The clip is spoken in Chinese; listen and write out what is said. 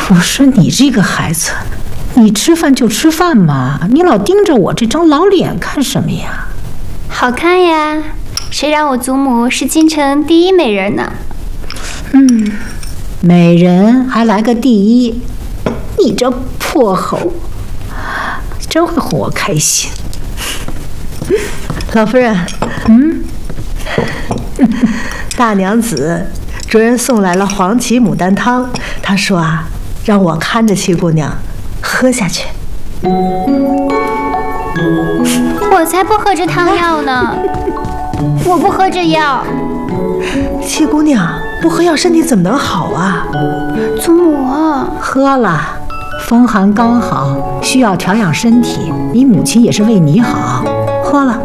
我说你这个孩子，你吃饭就吃饭嘛，你老盯着我这张老脸干什么呀？ 好看呀，谁让我祖母是京城第一美人呢？ 美人还来个第一，你这破猴，真会哄我开心。 老夫人，大娘子主人送来了黄芪牡丹汤，他说啊，让我看着七姑娘喝下去。 我才不喝这汤药呢，我不喝这药。 七姑娘不喝药，身体怎么能好啊？ 祖母， 喝了，风寒刚好，需要调养身体，你母亲也是为你好，喝了。